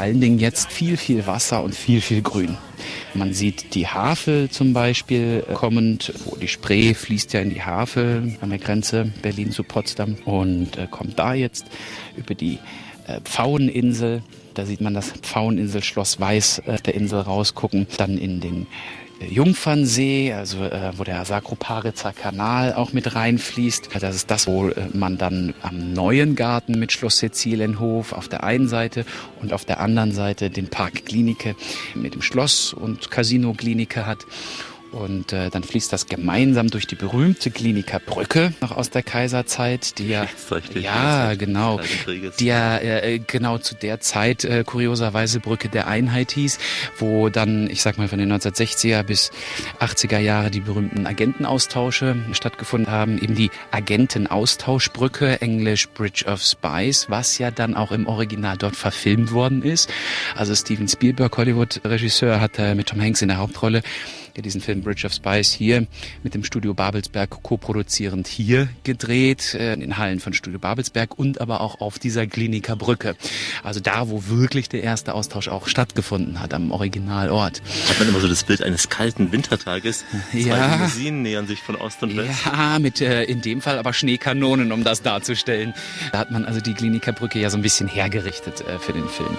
allen Dingen jetzt viel, viel Wasser und viel, viel Grün. Man sieht die Havel zum Beispiel kommend, wo die Spree fließt ja in die Havel an der Grenze Berlin zu Potsdam und kommt da jetzt über die Pfaueninsel. Da sieht man das Pfaueninsel-Schloss Weiß der Insel rausgucken. Dann in den Jungfernsee, also wo der Sakroparitzer Kanal auch mit reinfließt. Das ist das, wo man dann am Neuen Garten mit Schloss Sizilienhof auf der einen Seite und auf der anderen Seite den Park Glienicke mit dem Schloss und Casino Glienicke hat. Und dann fließt das gemeinsam durch die berühmte Glienicker Brücke, noch aus der Kaiserzeit, die ja, genau, die ja genau zu der Zeit kurioserweise Brücke der Einheit hieß, wo dann, ich sag mal, von den 1960er bis 80er Jahre die berühmten Agentenaustausche stattgefunden haben. Eben die Agentenaustauschbrücke, englisch Bridge of Spies, was ja dann auch im Original dort verfilmt worden ist. Also Steven Spielberg, Hollywood-Regisseur, hat mit Tom Hanks in der Hauptrolle der diesen Film Bridge of Spies hier mit dem Studio Babelsberg koproduzierend hier gedreht, in den Hallen von Studio Babelsberg und aber auch auf dieser Glienicker Brücke. Also da, wo wirklich der erste Austausch auch stattgefunden hat, am Originalort. Hat man immer so das Bild eines kalten Wintertages. Ja. Zwei Limousinen nähern sich von Ost und West. Ja, mit in dem Fall aber Schneekanonen, um das darzustellen. Da hat man also die Glienicker Brücke ja so ein bisschen hergerichtet für den Film.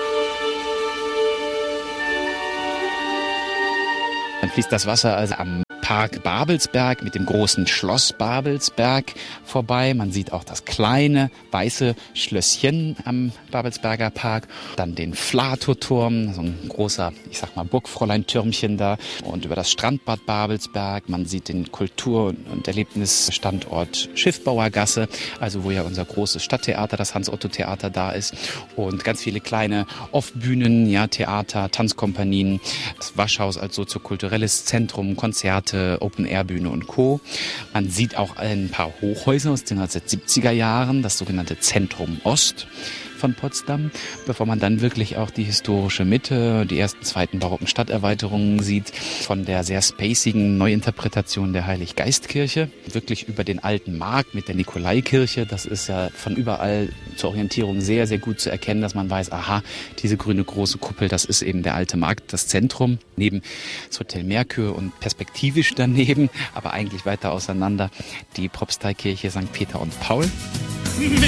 Dann fließt das Wasser also am Park Babelsberg mit dem großen Schloss Babelsberg vorbei. Man sieht auch das kleine weiße Schlösschen am Babelsberger Park. Dann den Flatoturm, so ein großer, ich sag mal, Burgfräulein-Türmchen da. Und über das Strandbad Babelsberg. Man sieht den Kultur- und Erlebnisstandort Schiffbauergasse, also wo ja unser großes Stadttheater, das Hans-Otto-Theater da ist. Und ganz viele kleine Off-Bühnen, ja, Theater, Tanzkompanien, das Waschhaus als soziokulturelles Zentrum, Konzerte, Open-Air-Bühne und Co. Man sieht auch ein paar Hochhäuser aus den 1970er Jahren, das sogenannte Zentrum Ost von Potsdam, bevor man dann wirklich auch die historische Mitte, die ersten, zweiten barocken Stadterweiterungen sieht, von der sehr spacigen Neuinterpretation der Heiliggeistkirche, wirklich über den alten Markt mit der Nikolaikirche. Das ist ja von überall zur Orientierung sehr, sehr gut zu erkennen, dass man weiß, aha, diese grüne große Kuppel, das ist eben der alte Markt, das Zentrum, neben das Hotel Merkur und perspektivisch daneben, aber eigentlich weiter auseinander, die Propsteikirche St. Peter und Paul. Mit